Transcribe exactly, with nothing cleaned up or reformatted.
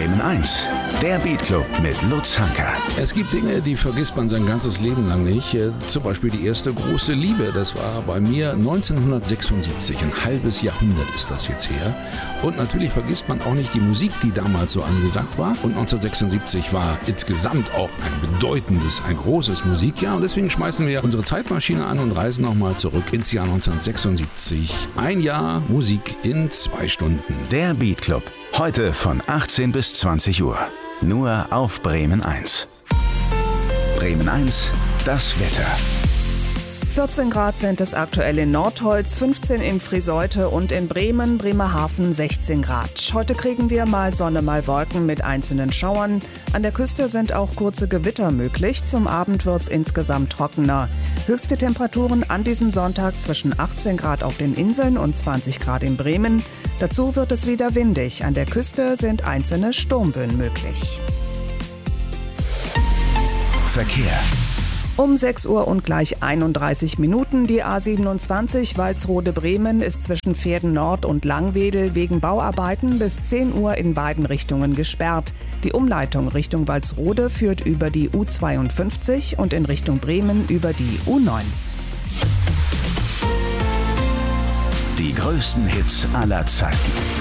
Bremen eins, der Beatclub mit Lutz Hanker. Es gibt Dinge, die vergisst man sein ganzes Leben lang nicht. Äh, zum Beispiel die erste große Liebe. Das war bei mir neunzehnhundertsechsundsiebzig. Ein halbes Jahrhundert ist das jetzt her. Und natürlich vergisst man auch nicht die Musik, die damals so angesagt war. Und neunzehnhundertsechsundsiebzig war insgesamt auch ein bedeutendes, ein großes Musikjahr. Und deswegen schmeißen wir unsere Zeitmaschine an und reisen nochmal zurück ins Jahr neunzehnhundertsechsundsiebzig. Ein Jahr Musik in zwei Stunden. Der Beatclub. Heute von achtzehn bis zwanzig Uhr. Nur auf Bremen eins. Bremen eins, das Wetter. vierzehn Grad sind es aktuell in Nordholz, fünfzehn in Friseute und in Bremen, Bremerhaven sechzehn Grad. Heute kriegen wir mal Sonne, mal Wolken mit einzelnen Schauern. An der Küste sind auch kurze Gewitter möglich. Zum Abend wird es insgesamt trockener. Höchste Temperaturen an diesem Sonntag zwischen achtzehn Grad auf den Inseln und zwanzig Grad in Bremen. Dazu wird es wieder windig. An der Küste sind einzelne Sturmböen möglich. Verkehr. Um sechs Uhr und gleich einunddreißig Minuten. Die A siebenundzwanzig Walsrode-Bremen ist zwischen Pferden Nord und Langwedel wegen Bauarbeiten bis zehn Uhr in beiden Richtungen gesperrt. Die Umleitung Richtung Walsrode führt über die U zweiundfünfzig und in Richtung Bremen über die U neun. Die größten Hits aller Zeiten.